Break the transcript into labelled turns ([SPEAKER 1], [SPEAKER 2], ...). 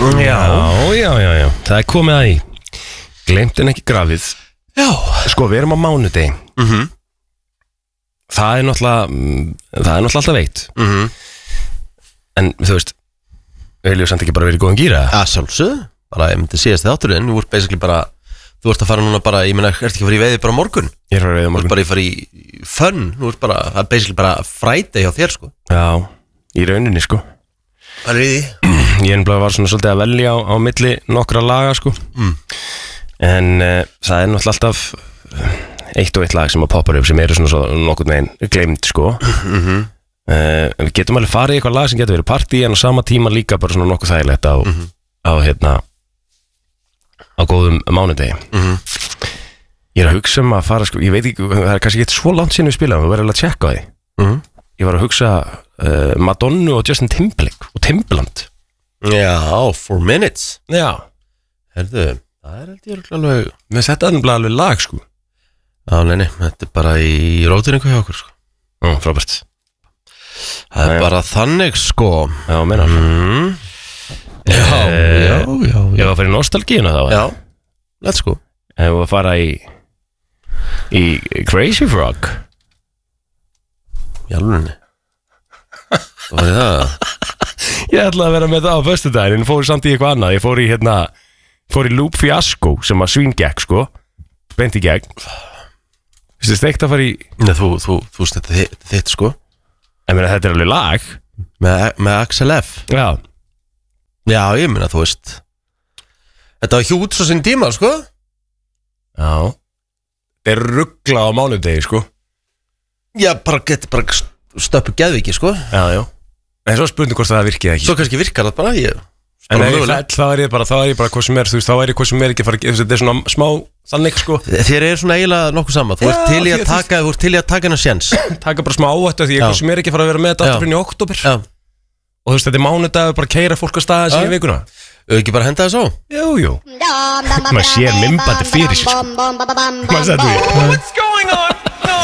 [SPEAKER 1] Já, það komið að í Gleymt en ekki grafið
[SPEAKER 2] Já.
[SPEAKER 1] Sko, við erum á mánudegi Það er náttúrulega alltaf veitt En þú veist Við viljum samt ekki bara verið í góðum gíra
[SPEAKER 2] Sjálfsögðu, bara ég myndi síðast þátturinn Þú ert basically bara, þú ert að fara núna bara Ég meina, ert ekki að fara í veiði bara á morgun
[SPEAKER 1] Ég er að veiði á morgun
[SPEAKER 2] Þú ert bara að fara í fun Þú ert bara, það er basically bara Friday hjá þér sko
[SPEAKER 1] Já, í rauninni sko
[SPEAKER 2] Hvað er í því?
[SPEAKER 1] Ég er bara var svona svolítið að velja á milli nokkra laga sko En það er náttúrulega alltaf eitt og eitt lag sem að poppar upp sem eru svona svo nokkurn veginn gleymd sko Við getum alveg farið í eitthvað lag sem getur verið partí en á sama tíma líka bara svona nokkuð þægilegt á góðum mánudegi Ég er að hugsa að fara sko, ég veit ekki, það er kannski ekki svo langt sinni við spilaðum, við verðum að tjekka á því Ég var að hugsa Madonna og Justin Timberlake og Timbaland
[SPEAKER 2] Já, 4 minutes
[SPEAKER 1] Já
[SPEAKER 2] Herðu, það er held ég alveg
[SPEAKER 1] Við setjum alveg lag sko
[SPEAKER 2] Já, nei, þetta er bara í rótiringu hjá okkur sko
[SPEAKER 1] Frábært
[SPEAKER 2] Það er bara þannig sko
[SPEAKER 1] Já, meina
[SPEAKER 2] Já
[SPEAKER 1] Ég var að fara í nostalgíuna þá
[SPEAKER 2] Já, let's go
[SPEAKER 1] Ég var að fara í Crazy Frog
[SPEAKER 2] Í alveg Hvað var það?
[SPEAKER 1] Ég ætlaði að vera með það á föstudaginn en fór samt í eitthvað annað Ég fór í Loop Fiasco sem að svíngekk sko Beint í gegn Vistu steikt að fara í
[SPEAKER 2] Nei, þú stætti þitt sko
[SPEAKER 1] Ég meina þetta er alveg lag
[SPEAKER 2] Með Axel F
[SPEAKER 1] Já
[SPEAKER 2] Já, ég meina þú veist Þetta var hjút svo sinn tíma sko
[SPEAKER 1] Já Það er ruggla á mánudegi sko
[SPEAKER 2] Já, bara getur bara stöppu geðviki sko
[SPEAKER 1] Já En svo spurning hvort það virkið ekki
[SPEAKER 2] Svo kannski virkar það bara
[SPEAKER 1] En ef ég fell, þá er ég bara hvað sem er, þú veist, þá er ég hvað sem er ekki að fara, þetta er svona smá þannig, sko.
[SPEAKER 2] Þér er svona eiginlega nokkuð sama, þú ert til í að taka hennar séns.
[SPEAKER 1] Taka bara smá áhættu því hvað sem er ekki að fara að vera með þetta aftur í október. Já. Og þú veist, þetta er mánudag, bara keyra fólk að staða sig í vikuna.
[SPEAKER 2] Ekki bara henda það svo?
[SPEAKER 1] Jú. Maður sér mymbandi fyrir sér, sko. Maður